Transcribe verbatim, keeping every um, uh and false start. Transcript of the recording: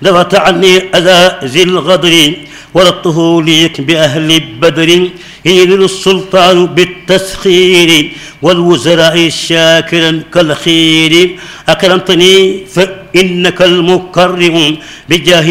دفعت عني أذى ذي الغدر وردته ليك بأهل بدر ينيل السلطان بالتسخير والوزراء شاكرا كالخير أكرمتني فإنك المكرم بجاه